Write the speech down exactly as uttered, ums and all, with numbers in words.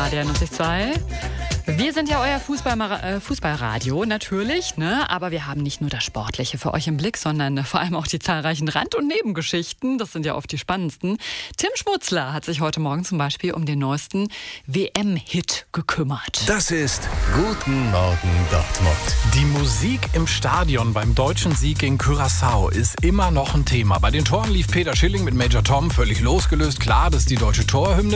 Radio neunzig Komma zwei. Wir sind ja euer Fußball, äh, Fußballradio, natürlich, ne? Aber wir haben nicht nur das Sportliche für euch im Blick, sondern vor allem auch die zahlreichen Rand- und Nebengeschichten. Das sind ja oft die spannendsten. Tim Schmutzler hat sich heute Morgen zum Beispiel um den neuesten W M-Hit gekümmert. Das ist Guten Morgen Dortmund. Die Musik im Stadion beim deutschen Sieg gegen Curaçao ist immer noch ein Thema. Bei den Toren lief Peter Schilling mit Major Tom völlig losgelöst. Klar, das ist die deutsche Torhymne.